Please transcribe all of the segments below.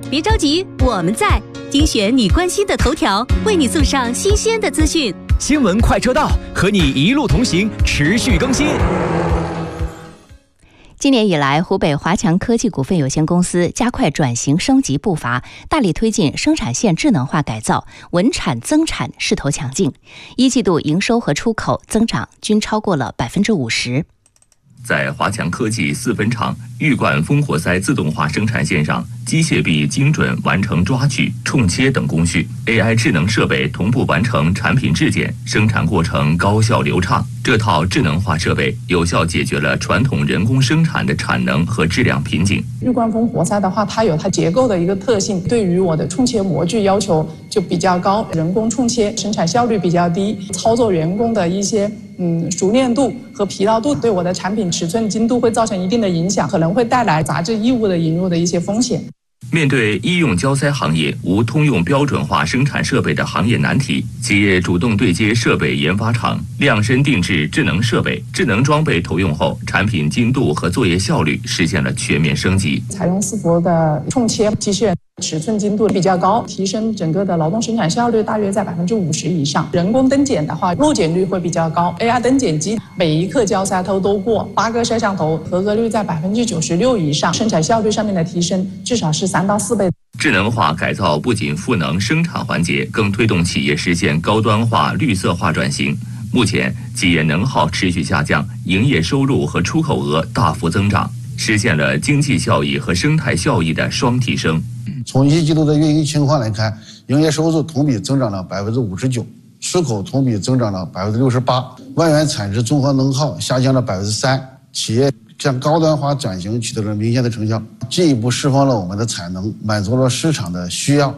别着急，我们在，精选你关心的头条，为你送上新鲜的资讯。 新闻快车道，和你一路同行，持续更新。 今年以来，湖北华强科技股份有限公司加快转型升级步伐，大力推进生产线智能化改造，稳产增产势头强劲。一季度营收和出口增长均超过了50%。 在华强科技4分厂预管封活塞自动化生产线上，机械臂精准完成抓取、冲切等工序 ，AI 智能设备同步完成产品质检，生产过程高效流畅。这套智能化设备有效解决了传统人工生产的产能和质量瓶颈。 预管封活塞的话，它有它结构的一个特性，对于我的冲切模具要求就比较高，人工冲切生产效率比较低，操作员工的一些熟练度和疲劳度对我的产品尺寸精度会造成一定的影响，可能会带来杂质异物的引入的一些风险。 面对医用胶塞行业无通用标准化生产设备的行业难题，企业主动对接设备研发厂，量身定制智能设备、智能装备投用后，产品精度和作业效率实现了全面升级。 采用4伏的冲切机械尺寸精度比较高，提升整个的劳动生产效率大约在50%以上。人工灯检的话，落检率会比较高。AI 灯检机每一克胶塞头都过8个摄像头，合格率在96%以上，生产效率上面的提升至少是3到4倍。 智能化改造不仅赋能生产环节，更推动企业实现高端化、绿色化转型。目前，企业能耗持续下降，营业收入和出口额大幅增长，实现了经济效益和生态效益的双提升。 从一季度的运营情况来看，营业收入同比增长了59%，出口同比增长了68%，万元产值综合能耗下降了3%，企业向高端化转型取得了明显的成效，进一步释放了我们的产能，满足了市场的需要。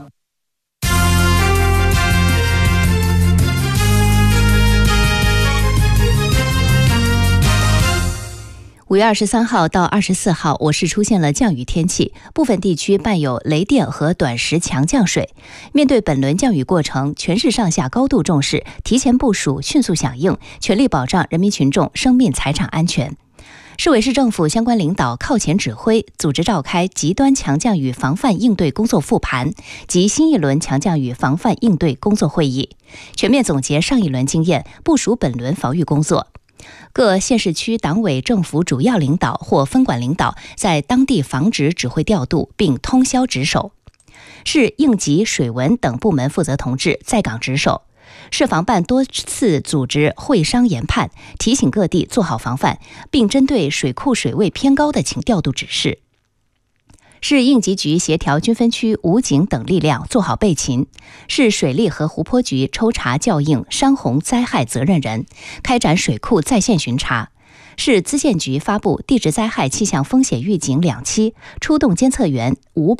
5月23号到24号，我市出现了降雨天气，部分地区伴有雷电和短时强降水。面对本轮降雨过程，全市上下高度重视，提前部署，迅速响应，全力保障人民群众生命财产安全。市委市政府相关领导靠前指挥，组织召开极端强降雨防范应对工作复盘及新一轮强降雨防范应对工作会议，全面总结上一轮经验，部署本轮防御工作。各县市区党委政府主要领导或分管领导在当地防止指挥调度，并通宵值守。市应急、水文等部门负责同志在岗值守。市防办多次组织会商研判，提醒各地做好防范，并针对水库水位偏高的请调度指示。市应急局协调军分区、武警等力量做好备勤。市水利和湖泊局抽查校应山洪灾害责任人，开展水库在线巡查。市资建局发布地质灾害气象风险预警2期，出动监测员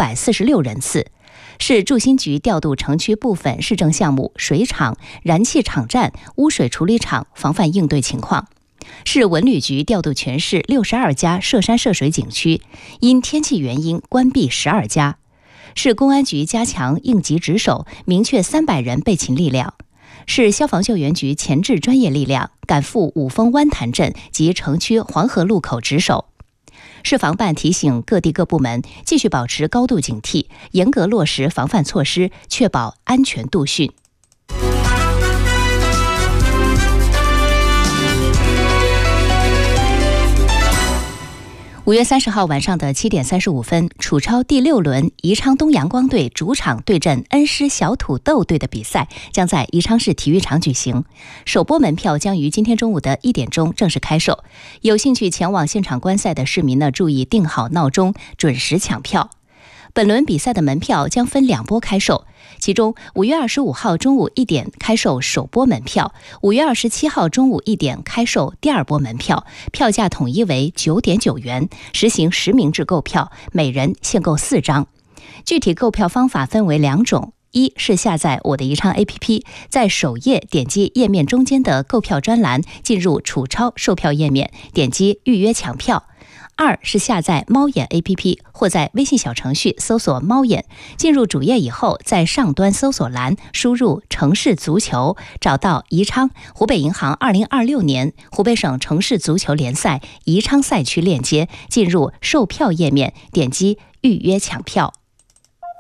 546人次。市住心局调度城区部分市政项目、水厂、燃气场站、污水处理厂防范应对情况。市文旅局调度全市62家涉山涉水景区，因天气原因关闭12家。市公安局加强应急值守，明确300人备勤力量。市消防救援局前置专业力量，赶赴五峰湾潭镇及城区黄河路口值守。市防办提醒各地各部门继续保持高度警惕，严格落实防范措施，确保安全度汛。5月30号晚上的7点35分，楚超第6轮宜昌东阳光队主场对阵恩施小土豆队的比赛将在宜昌市体育场举行。首播门票将于今天中午的1点钟正式开售，有兴趣前往现场观赛的市民呢，注意定好闹钟，准时抢票。本轮比赛的门票将分2波开售，其中5月25号中午1点开售首波门票，5月27号中午1点开售第2波门票，票价统一为9.9元，实行实名制购票，每人限购4张。具体购票方法分为2种，一是下载我的宜昌 APP， 在首页点击页面中间的购票专栏，进入楚超售票页面，点击预约抢票。2是下载猫眼 APP 或在微信小程序搜索猫眼，进入主页以后，在上端搜索栏输入城市足球，找到宜昌湖北银行2026年湖北省城市足球联赛宜昌赛区链接，进入售票页面，点击预约抢票。